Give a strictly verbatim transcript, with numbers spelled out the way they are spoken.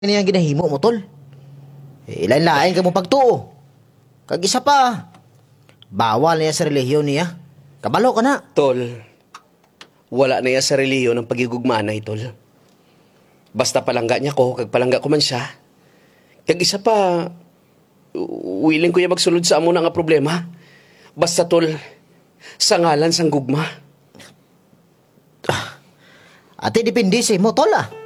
niya ginahimo mo, tol. Eh, Ilain-lain ka mo pagtuo. Kag isa pa, bawal niya sa relihiyon niya. Kabalo ka na. Tol, wala na iya sa reliyon ng pagigugmanay, tol. Basta palangga niya ko, kag palangga ko man siya. Kag isa pa, willing ko iya magsulod sa amo na nga problema. Basta, tol, sa ngalan sang gugma. Ate, depende sa mo, tol, ah.